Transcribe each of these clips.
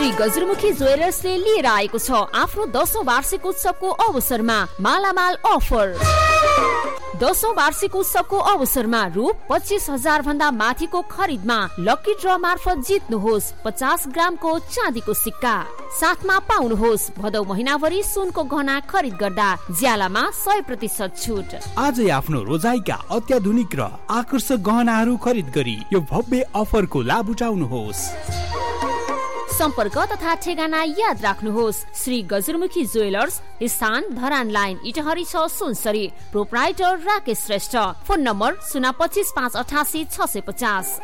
श्री गजरमुखी ज्वेलर्सले लिएर आएको छ आफ्नो 10औं वार्षिक उत्सवको अवसरमा मालामाल अफर। 10औं वार्षिक उत्सवको अवसरमा रु 25,000 भन्दा माथिको खरिदमा लकी ड्र मार्फत जित्नुहोस् 50 ग्रामको चाँदीको सिक्का। साथमा पाउनुहोस् भदौ महिनाभरि सुनको गहना खरिद गर्दा ज्यालामा 100% छुट। आजै आफ्नो रोजाइका अत्याधुनिक र आकर्षक गहनाहरू खरिद गरी यो भव्य अफरको लाभ उठाउनुहोस्। सम्पर्क तथा ठेगाना याद राख्नुहोस्। श्री गजरमुखी ज्वेलर्स, स्थान Dharan line, Itahari 6 Sunsari. Proprietor Rakesh Shrestha. Phone number 025 588 650।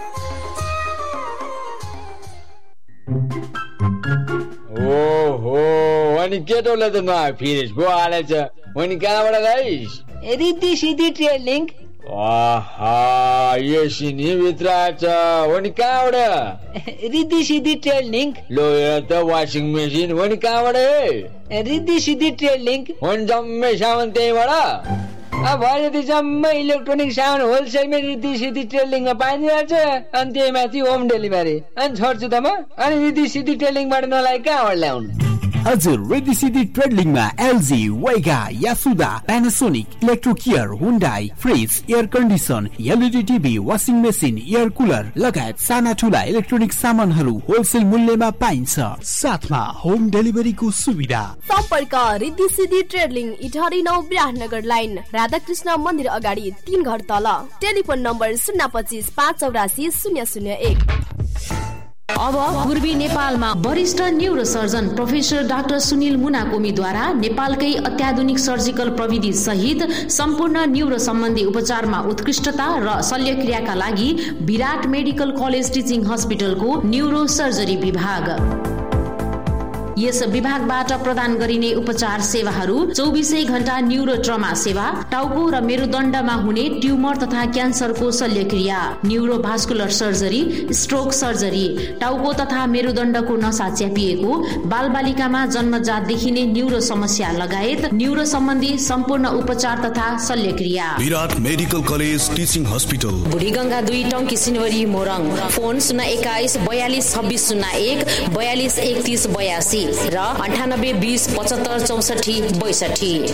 ओहो, अनि केटोले त नआयो फिरेस भो हालेछ। अनि कहाँबाट ल्याइस? रिद्धि सिद्धि ट्रेडिङ। आहा, यो सिनी भित्र छ। अनि कहाँबाट? रिद्धि सिद्धि ट्रेडिङ। लो यो त वासिङ मेसिन। अनि कहाँबाट? रिद्धि सिद्धि ट्रेडिङ। अनि जम्मै सामान त्यहीबाट? अब यदि जम्मै इलेक्ट्रोनिक सामान होलसेलमा रिद्धि सिद्धि ट्रेडिङमा पाइदिरहेछ। अनि त्यही माथि होम डेलिभरी। अनि छोड्छु त म। अनि रिद्धि सिद्धि ट्रेडिङबाट नलाई कहाँबाट ल्याउनु? हजुर, रिद्धि सिद्धि ट्रेडिङमा एलजी, वेगा, यासुदा, प्यानासोनिक, इलेक्ट्रोकेयर, Hyundai, fridge, air condition, LED TV, washing machine, air cooler लगायत साना ठुला इलेक्ट्रोनिक सामानहरू होलसेल मूल्यमा पाइन्छ। साथमा होम डेलिभरीको सुविधा। सम्पर्क रिद्धि सिद्धि ट्रेडिङ, इटहरी 9 विराटनगर लाइन, राधाकृष्ण मन्दिर अगाडि 3 घर तल। Telephone number 025 584 001। अब पूर्वी नेपालमा वरिष्ठ neuro surgeon professor doctor Sunil मुनाकोमीद्वारा नेपालकै अत्याधुनिक सर्जिकल प्रविधि सहित सम्पूर्ण न्यूरो सम्बन्धी उपचारमा उत्कृष्टता र शल्यक्रियाका लागि विराट मेडिकल कलेज टिचिङ हस्पिटलको न्यूरो सर्जरी विभाग। यस विभागबाट प्रदान गरिने उपचार सेवाहरू 24 घण्टा न्यूरो ट्रमा सेवा, टाउको र मेरुदण्डमा हुने ट्युमर तथा क्यान्सरको शल्यक्रिया, neuro vascular surgery, stroke surgery, टाउको तथा मेरुदण्डको नसा च्यापिएको, बालबालिकामा जन्मजातदेखि नै न्यूरो समस्या लगायत न्यूरो सम्बन्धी सम्पूर्ण उपचार तथा शल्यक्रिया। विराट medical college teaching hospital, Budhiganga 2 टंकी सिनवरी मोरङ। फोन 021 42 26 01 42 31 82 र 98 20 75 64 62।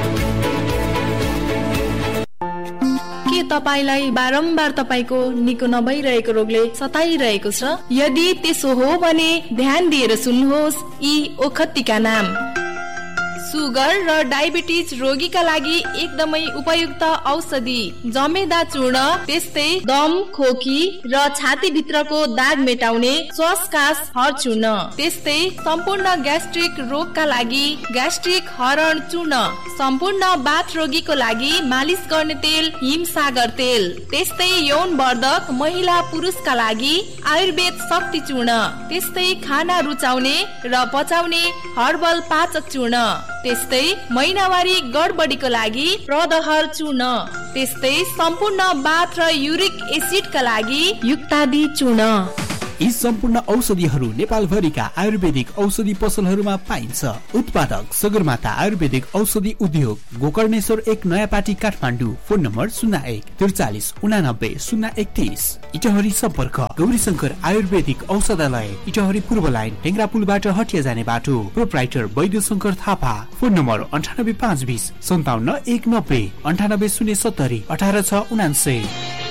के तपाईलाई बारम्बार तपाईको निको नभइरहेको रोगले सताइरहेको छ? यदि त्यसो हो भने ध्यान दिएर सुन्नुहोस् यी ओखतीका नाम। सुगर र डायबिटिज रोगीका लागि एकदमै उपयुक्त औषधि जमेदा चूर्ण, त्यस्तै दम, खोकी र छाती भित्रको दाग मेटाउने श्वासकास हर चूर्ण, त्यस्तै सम्पूर्ण ग्यास्ट्रिक रोगका लागि ग्यास्ट्रिक हरण चूर्ण, सम्पूर्ण बाथ रोगीको लागि मालिश गर्ने तेल हिमसागर तेल, त्यस्तै यौन वर्धक महिला पुरुषका लागि आयुर्वेद शक्ति चूर्ण, त्यस्तै खाना रुचाउने र पचाउने हर्बल पाचक चूर्ण, त्यस्तै महिनावारी गडबडीको लागि प्रदहर चूर्ण, त्यस्तै सम्पूर्ण बाथ र युरिक एसिडका लागि युक्तादि चूर्ण। यी सम्पूर्ण औषधिहरू नेपालभरिका आयुर्वेदिक औषधि पसलहरूमा पाइन्छ। उत्पादक सगरमाथा आयुर्वेदिक औषधि उद्योग, गोकर्णेश्वर 1 नयाँ पाटी काठमाडौँ। Phone number 01 43 89 031। इटहरी सम्पर्क गौरीशंकर आयुर्वेदिक औषधालय, इटहरी पूर्व लाइन, टेङ्ग्रापुलबाट हटिया जाने बाटो। प्रोप्राइटर वैद्यशंकर थापा। Phone number 98 520 57 190 98 070 18 6 79।